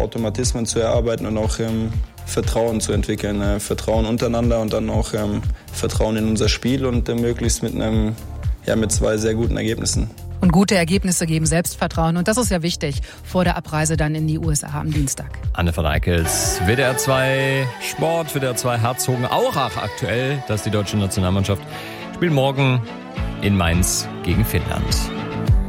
Automatismen zu erarbeiten und auch Vertrauen zu entwickeln. Vertrauen untereinander und dann auch Vertrauen in unser Spiel und möglichst mit 2 sehr guten Ergebnissen. Und gute Ergebnisse geben Selbstvertrauen. Und das ist ja wichtig vor der Abreise dann in die USA am Dienstag. Anne van Eickels, WDR 2 Sport, WDR 2 Herzogenaurach aktuell. Das ist die deutsche Nationalmannschaft. Spielt morgen in Mainz gegen Finnland.